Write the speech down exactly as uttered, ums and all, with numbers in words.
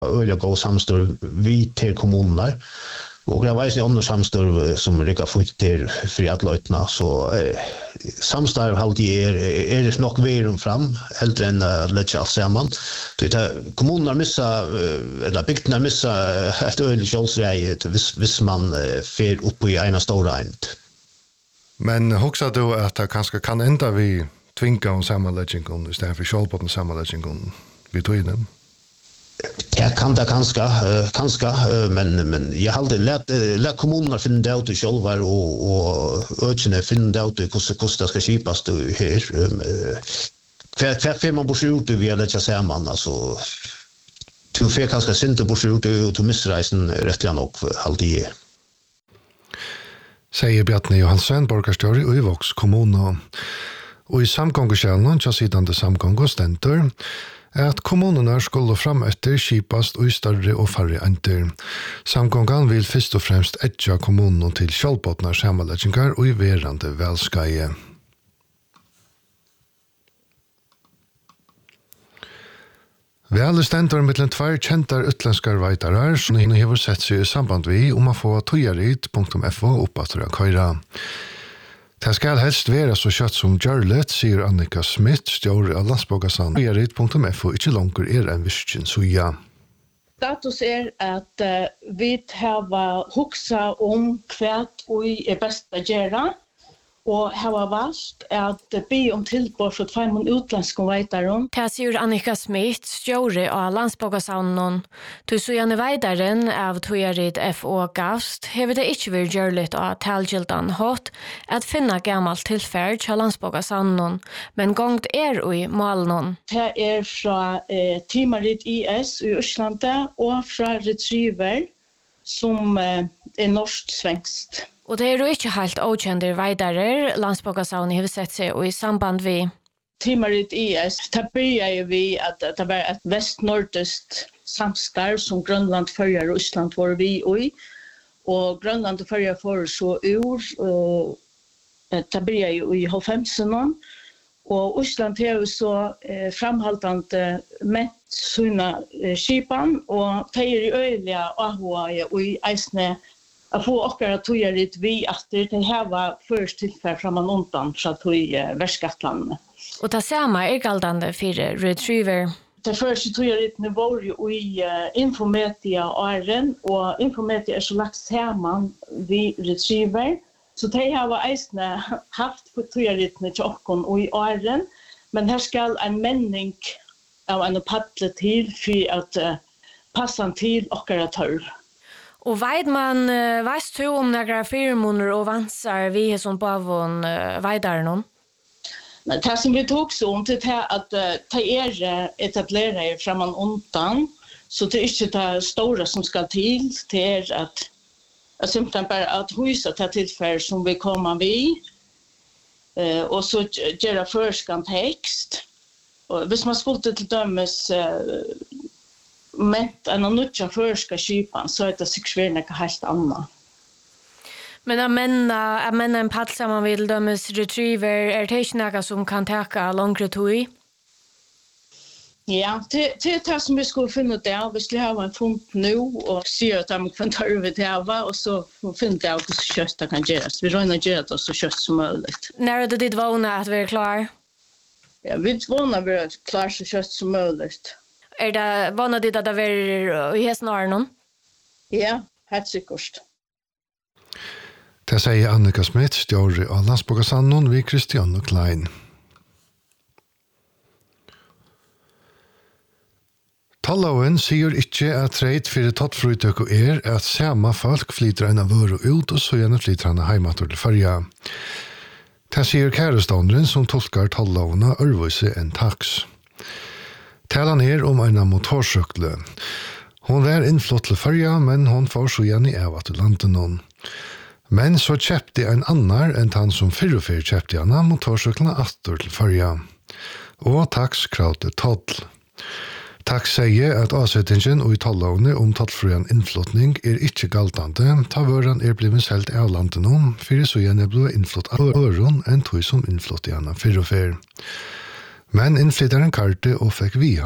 öliga gå samstår vi till kommuner. Och jag vet inte om det samstår som rycker fort till friatlöjtna så eh, samstår alltid är, är det nog mer fram äldre än att lägga allt samman. Kommunerna missa, eller bygderna missa ett öligt kjolsreie hvis, hvis man fer upp i ena stora end. Men huxar du att det kanske kan ända vi tvinga om sammanläggningen istället för kjolp om sammanläggningen vid tiden? Jag kan det kanske, kanske, men men jag har aldrig lärt lärt kommunerna finna det ut själva och och ökna finna det ut hur hur det ska skipas då här. För för för man borde ut vi eller jag säger man alltså till för kanske inte borde ut och till missreisen rättligen och alltid. Säger Bjarne Johansen, borgarstjóri i Vox kommun. Och i samgångskällen så sidan det samgångstenter at kommunerna skulle fram etter skipast og større og færre enter. Samgången vil først og fremst etja kommunen til kjølpåtene sammenlegginger og i verande velskaie. Vel stendur mellom tvær kjentar utlandskar veitarar som henne hever sett seg i samband vi om å få tojarit punktum f o oppattra køyra. Det skal helst være så kjøtt som gjørlet, sier Annika Smith, stjåre av Landsbågasand. Tojarit punktum f o ikke langer er en visken suja. Status er at uh, vi har huksa om hvert vi er best å gjøre, og har valgt at be om tilbord for tvær mån utlandske veitaren. Det sier Annika Smith, stjåre av Landsbågasanden. Du så gjerne veitaren av Tojarit F O Gavst, hever det ikke vært gjørligt av talgildan hot at finna gammalt tilferd til Landsbågasanden, men gongt er i malen. Det er fra eh, Timarit I S i Østlandet og fra Retriever, som eh, er norsk-svengst. Og det er jo ikke helt okjente veidarer Landsbågasanden har sett seg og i samband vi. Timarit I S, det begynner vi at det var et vest-nordisk samstarv som Grønland, Førjar og Østland var vi i. Og Grønland og Førjar får så ur, og det begynner jo i halvfemsene. Og Østland har jo så eh, framhaltende ment sine eh, skipan, og de er i øyelige avhående og i eisene att få åkara tojarit vi att det här var först tillfälle framan undan så att vi uh, värskatlandet. Och det samma är galdande för Retriever. Det första tojarit nu var ju i uh, Infomedia åren och Infomedia är så lagt samman vid Retriever. Så det här var eisne haft på tojarit med tjockon och i åren. Men här ska en männing av en paddle till för att uh, passa till åkara törr. Og vet man, veist du om några firmoner og vansar vi som på avon veidar noen? Det som vi tog så om det är att det är etablerade framan undan, så det är inte det stora som ska till, det är att att simpelthen bara att husa till tillfälle som vi kommer vid eh, och så göra förskan text. Och hvis man skulle till dömes eh, ment en nutja förska skipan så är det sexuellt helt annat. Men att männa, att männa en paddel samman vid dömes Retriever, är det inte något som kan täcka längre tid? Ja, det, det är det som vi skulle finna där. Vi skulle ha en fund nu och se att de kan ta över det här och så finna det av hur kött det kan göras. Vi röjnar göra det så kött som möjligt. När är det ditt vana att vi är klar? Ja, vi vana att vi är klar så kött som möjligt. Er det vannet ditt at det er i hesten har noen? Ja, helt sikkert. Det sier Annika Smith, stjåre av Landsbågasanden ved Christiane Klein. Tallauen sier ikke at treit for tattfrutøk og er at samme folk flyter en av våre ut og så gjerne flyter han hjemme til førja. Det sier kærestånderen som tolkar tallauene ørvise en taks. Talan her om en motorsykle. Hon var innflott til førja, men hon får så gjerne av at lande noen. Men så kjøpte en annar enn han som fyrrefer kjøpte henne motorsyklene atter til førja. Og taks kravte toll. Taks sier at avsettingen og i tallovene om tollfrøen innflottning er ikke galtande, ta vøren er blivet selv av landet noen, for så gjerne ble innflott av øren enn tog som innflott igjen fyrrefer. Men innflytteren karte og fikk vi